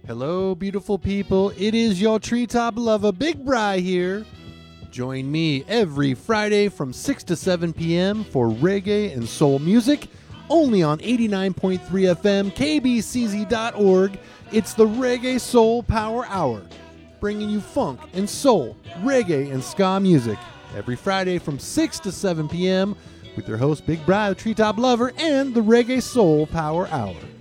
Hello, beautiful people. It is your treetop lover, Big Bri here. Join me every Friday from 6 to 7 p.m. for reggae and soul music, only on 89.3 FM, kbcz.org. It's the Reggae Soul Power Hour, bringing you funk and soul, reggae and ska music every Friday from 6 to 7 p.m. with your host, Big Bri, the treetop lover, and the Reggae Soul Power Hour.